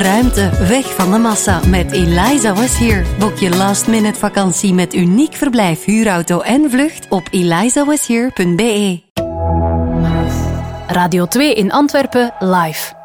Ruimte, weg van de massa met Eliza Was Here. Boek je last-minute vakantie met uniek verblijf, huurauto en vlucht op elizawashere.be. Radio 2 in Antwerpen live.